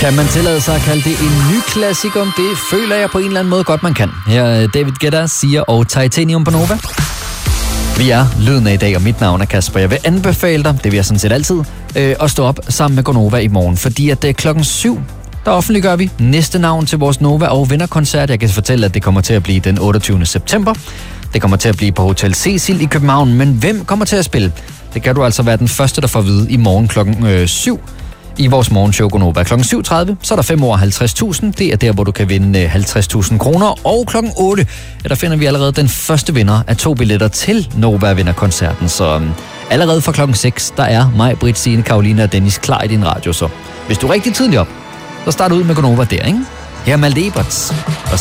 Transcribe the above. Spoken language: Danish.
Kan man tillade sig at kalde det en ny klassiker? Det føler jeg på en eller anden måde godt, man kan. Her er David Guetta, Sia og Titanium på Nova. Vi er lyden af i dag, og mit navn er Kasper. Jeg vil anbefale dig, det vil jeg sådan set altid, at stå op sammen med Gonova i morgen. Fordi at klokken 7, der offentliggør vi næste navn til vores Nova og vinderkoncert. Jeg kan fortælle, at det kommer til at blive den 28. september. Det kommer til at blive på Hotel Cecil i København. Men hvem kommer til at spille? Det kan du altså være den første, der får at vide i morgen klokken 7. I vores morgenshow Gonova. Klokken 7.30, så er der 5 over 50.000. Det er der, hvor du kan vinde 50.000 kroner. Og klokken 8, der finder vi allerede den første vinder af 2 billetter til Nova-vinderkoncerten. Så allerede fra klokken 6, der er mig, Britt, Signe, Karoline og Dennis klar i din radio. Så hvis du er rigtig tidligt op, så starter ud med Gonova der, ikke? Her er Malte Eberts og